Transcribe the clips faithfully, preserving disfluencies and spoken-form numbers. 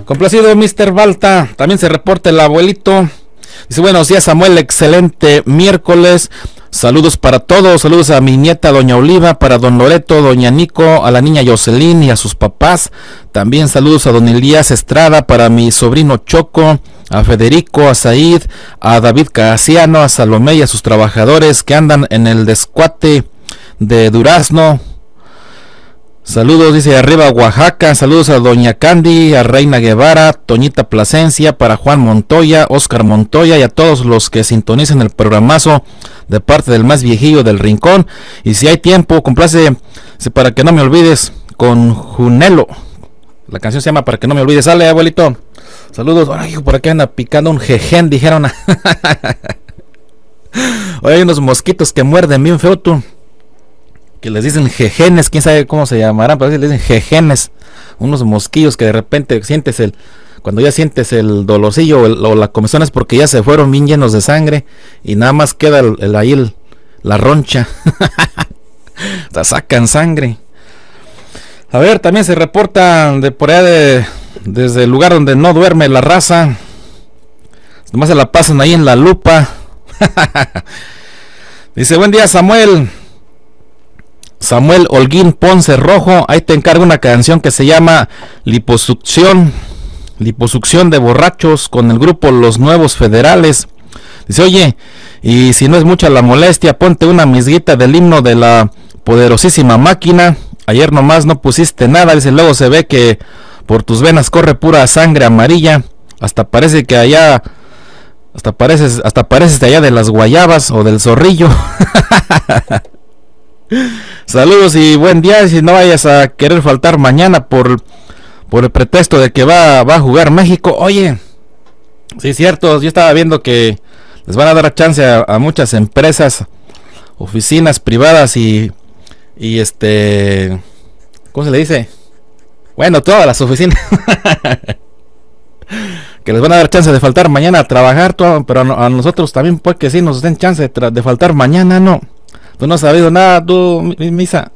Complacido, mister Balta. También se reporta el abuelito. Dice, buenos días, Samuel, excelente miércoles. Saludos para todos, saludos a mi nieta Doña Oliva, para Don Loreto, Doña Nico, a la niña Jocelyn y a sus papás. También saludos a Don Elías Estrada, para mi sobrino Choco, a Federico, a Said, a David Casiano, a Salomé y a sus trabajadores que andan en el descuate de Durazno. Saludos, dice arriba Oaxaca, saludos a Doña Candy, a Reina Guevara, Toñita Plasencia, para Juan Montoya, Oscar Montoya y a todos los que sintonicen el programazo de parte del más viejillo del rincón. Y si hay tiempo, complace para que no me olvides con Junelo. La canción se llama Para que no me olvides. Sale, abuelito. Saludos. Ay, por aquí anda picando un jejen, dijeron. Hoy hay unos mosquitos que muerden bien feo, tú. Que les dicen jejenes, quién sabe cómo se llamarán, pero les dicen jejenes. Unos mosquillos que de repente sientes el... Cuando ya sientes el dolorcillo o, el, o la comezón es porque ya se fueron bien llenos de sangre y nada más queda el, el, ahí el, la roncha. O sea, sacan sangre. A ver, también se reporta de por allá de, desde el lugar donde no duerme la raza. Nomás se la pasan ahí en la lupa. Dice, buen día, Samuel. Samuel Holguín Ponce Rojo, ahí te encargo una canción que se llama Liposucción, Liposucción de Borrachos, con el grupo Los Nuevos Federales. Dice, oye, y si no es mucha la molestia, ponte una misguita del himno de la poderosísima máquina. Ayer nomás no pusiste nada, dice, luego se ve que por tus venas corre pura sangre amarilla. Hasta parece que allá, hasta pareces, hasta pareces de allá de las guayabas o del zorrillo. Saludos y buen día. Si no vayas a querer faltar mañana por, por el pretexto de que va, va a jugar México. Oye, sí es cierto, yo estaba viendo que les van a dar chance a, a muchas empresas, oficinas privadas y, y este, ¿cómo se le dice? Bueno, todas las oficinas que les van a dar chance de faltar mañana a trabajar, todo, pero a, a nosotros también puede que sí nos den chance de, tra- de faltar mañana, ¿no? Tú no has sabido nada, tú, Misa.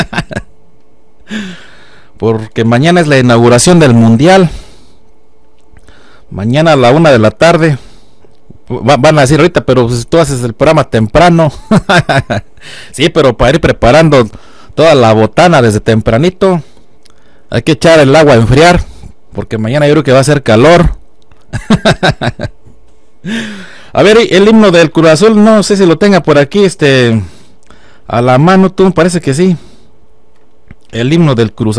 Porque mañana es la inauguración del Mundial. Mañana a la una de la tarde. Va, van a decir ahorita, pero pues, tú haces el programa temprano. Sí, pero para ir preparando toda la botana desde tempranito, hay que echar el agua a enfriar. Porque mañana yo creo que va a hacer calor. A ver, el himno del Cruz Azul, no sé si lo tenga por aquí, este... a la mano, tú, parece que sí. El himno del Cruz